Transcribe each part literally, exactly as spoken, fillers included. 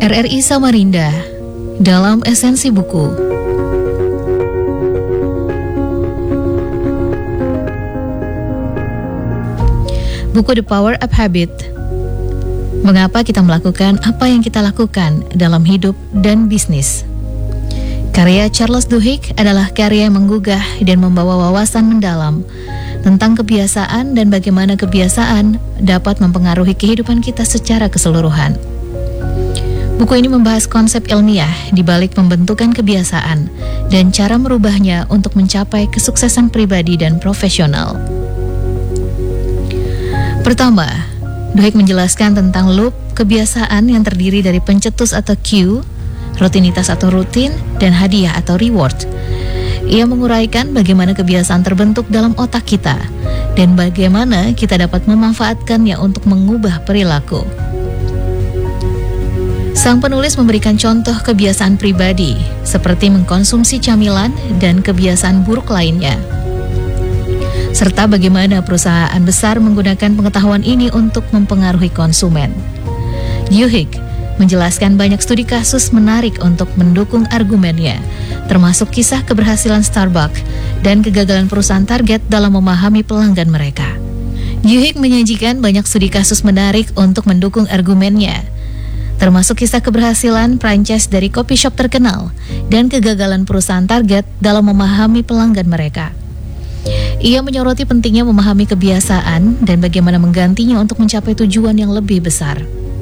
R R I Samarinda dalam esensi buku. Buku The Power of Habit. Mengapa kita melakukan apa yang kita lakukan dalam hidup dan bisnis? Karya Charles Duhigg adalah karya yang menggugah dan membawa wawasan mendalam tentang kebiasaan dan bagaimana kebiasaan dapat mempengaruhi kehidupan kita secara keseluruhan. Buku ini membahas konsep ilmiah di balik pembentukan kebiasaan dan cara merubahnya untuk mencapai kesuksesan pribadi dan profesional. Pertama, Duhigg menjelaskan tentang loop kebiasaan yang terdiri dari pencetus atau cue, rutinitas atau rutin, dan hadiah atau reward. Ia menguraikan bagaimana kebiasaan terbentuk dalam otak kita dan bagaimana kita dapat memanfaatkannya untuk mengubah perilaku. Sang penulis memberikan contoh kebiasaan pribadi seperti mengkonsumsi camilan dan kebiasaan buruk lainnya, serta bagaimana perusahaan besar menggunakan pengetahuan ini untuk mempengaruhi konsumen. Duhigg menjelaskan banyak studi kasus menarik untuk mendukung argumennya, termasuk kisah keberhasilan Starbucks dan kegagalan perusahaan Target dalam memahami pelanggan mereka. Duhigg menyajikan banyak studi kasus menarik untuk mendukung argumennya, termasuk kisah keberhasilan franchise dari coffee shop terkenal dan kegagalan perusahaan Target dalam memahami pelanggan mereka. Ia menyoroti pentingnya memahami kebiasaan dan bagaimana menggantinya untuk mencapai tujuan yang lebih besar.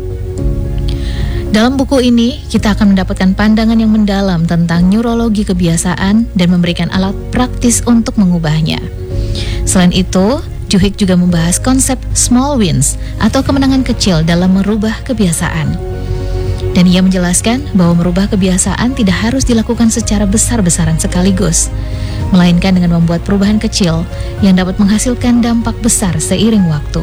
Dalam buku ini, kita akan mendapatkan pandangan yang mendalam tentang neurologi kebiasaan dan memberikan alat praktis untuk mengubahnya. Selain itu, Duhigg juga membahas konsep small wins atau kemenangan kecil dalam merubah kebiasaan. Dan ia menjelaskan bahwa merubah kebiasaan tidak harus dilakukan secara besar-besaran sekaligus, melainkan dengan membuat perubahan kecil yang dapat menghasilkan dampak besar seiring waktu.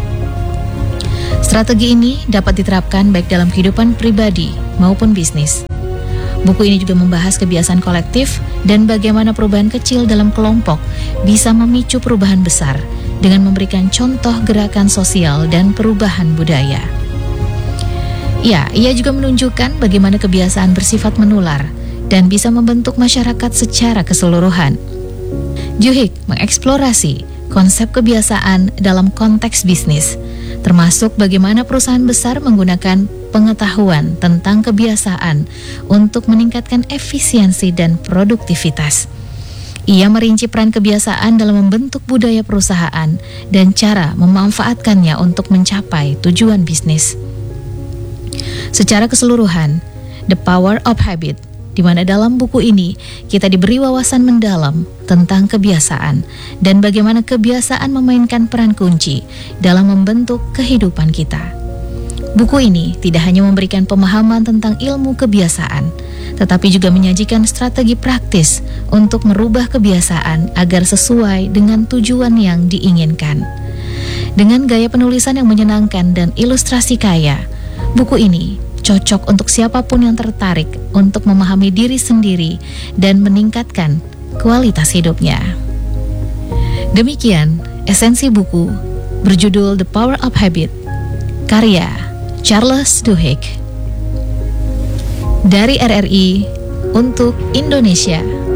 Strategi ini dapat diterapkan baik dalam kehidupan pribadi maupun bisnis. Buku ini juga membahas kebiasaan kolektif dan bagaimana perubahan kecil dalam kelompok bisa memicu perubahan besar dengan memberikan contoh gerakan sosial dan perubahan budaya. Ya, ia juga menunjukkan bagaimana kebiasaan bersifat menular dan bisa membentuk masyarakat secara keseluruhan. Duhigg mengeksplorasi konsep kebiasaan dalam konteks bisnis, termasuk bagaimana perusahaan besar menggunakan pengetahuan tentang kebiasaan untuk meningkatkan efisiensi dan produktivitas. Ia merinci peran kebiasaan dalam membentuk budaya perusahaan dan cara memanfaatkannya untuk mencapai tujuan bisnis. Secara keseluruhan, The Power of Habit, di mana dalam buku ini kita diberi wawasan mendalam tentang kebiasaan dan bagaimana kebiasaan memainkan peran kunci dalam membentuk kehidupan kita. Buku ini tidak hanya memberikan pemahaman tentang ilmu kebiasaan, tetapi juga menyajikan strategi praktis untuk merubah kebiasaan agar sesuai dengan tujuan yang diinginkan. Dengan gaya penulisan yang menyenangkan dan ilustrasi kaya, buku ini cocok untuk siapapun yang tertarik untuk memahami diri sendiri dan meningkatkan kualitas hidupnya. Demikian esensi buku berjudul The Power of Habit, karya Charles Duhigg. Dari R R I untuk Indonesia.